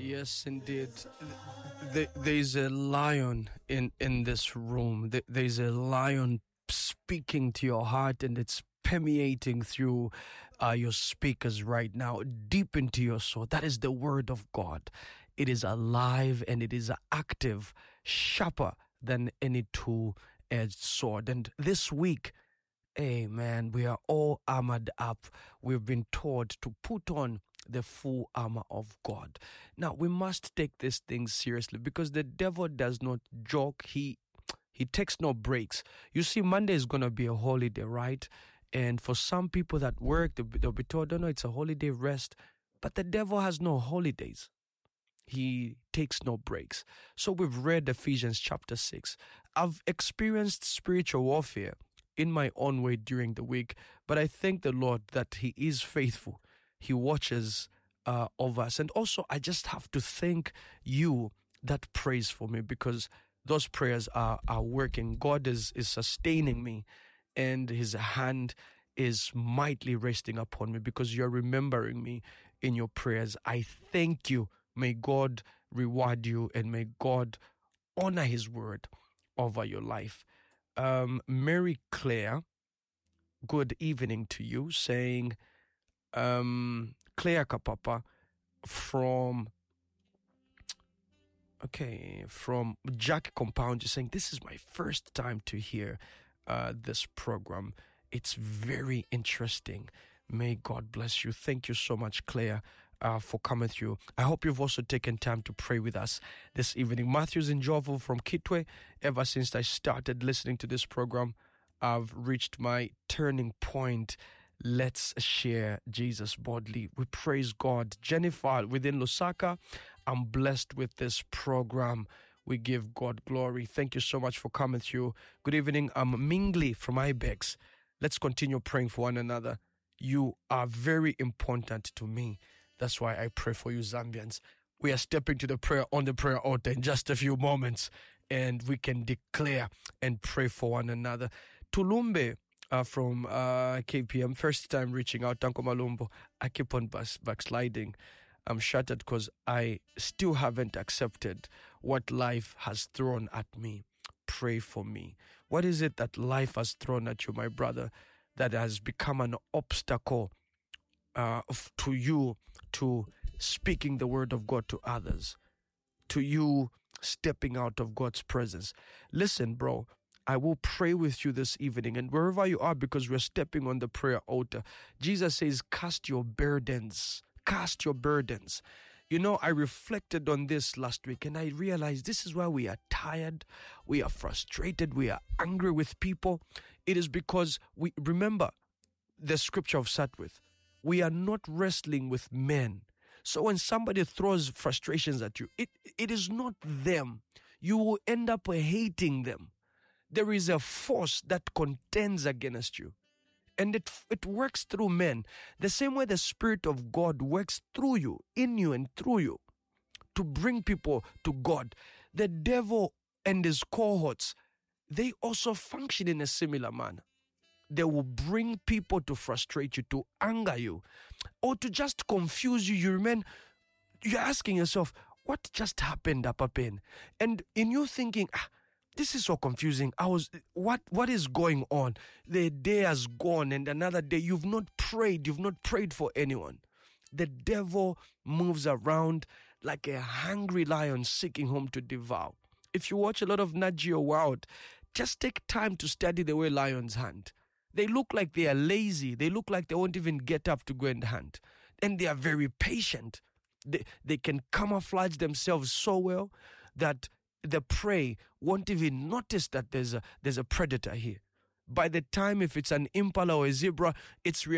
Yes, indeed. There's a lion in this room. There's a lion speaking to your heart, and it's permeating through your speakers right now, deep into your soul. That is the word of God. It is alive and it is active, sharper than any two-edged sword. And this week, amen, we are all armored up. We've been taught to put on the full armor of God. Now, we must take this thing seriously because the devil does not joke. He takes no breaks. You see, Monday is going to be a holiday, right? And for some people that work, they'll be told, no, it's a holiday, rest. But the devil has no holidays. He takes no breaks. So we've read Ephesians chapter 6. I've experienced spiritual warfare in my own way during the week, but I thank the Lord that He is faithful. He watches over us. And also, I just have to thank you that prays for me because those prayers are working. God is sustaining me, and His hand is mightily resting upon me because you're remembering me in your prayers. I thank you. May God reward you, and may God honor His word over your life. Mary Claire, good evening to you, saying, Claire Kapapa from Jack Compound, you're saying, this is my first time to hear this program. It's very interesting. May God bless you. Thank you so much, Claire, for coming through. I hope you've also taken time to pray with us this evening. Matthews Njovu from Kitwe. Ever since I started listening to this program, I've reached my turning point. Let's share Jesus boldly. We praise God. Jennifer within Lusaka, I'm blessed with this program. We give God glory. Thank you so much for coming through. Good evening. I'm Mingli from Ibex. Let's continue praying for one another. You are very important to me. That's why I pray for you, Zambians. We are stepping to the prayer on the prayer altar in just a few moments, and we can declare and pray for one another. Tulumbe from KPM, first time reaching out. Tanko Malumbo, I keep on backsliding. I'm shattered because I still haven't accepted what life has thrown at me. Pray for me. What is it that life has thrown at you, my brother, that has become an obstacle to you to speaking the word of God to others, to you stepping out of God's presence? Listen, bro, I will pray with you this evening, and wherever you are, because we're stepping on the prayer altar, Jesus says, cast your burdens. Cast your burdens. You know, I reflected on this last week, and I realized this is why we are tired, we are frustrated, we are angry with people. It is because we remember the scripture I've sat with. We are not wrestling with men. So when somebody throws frustrations at you, it is not them. You will end up hating them. There is a force that contends against you. And it works through men. The same way the Spirit of God works through you, in you and through you, to bring people to God. The devil and his cohorts, they also function in a similar manner. They will bring people to frustrate you, to anger you, or to just confuse you. You're asking yourself, what just happened up a pen? And in you thinking, this is so confusing. What is going on? The day has gone and another day. You've not prayed for anyone. The devil moves around like a hungry lion seeking whom to devour. If you watch a lot of Nat Geo Wild, just take time to study the way lions hunt. They look like they are lazy. They look like they won't even get up to go and hunt. And they are very patient. They can camouflage themselves so well that the prey won't even notice that there's a predator here. By the time, if it's an impala or a zebra, it's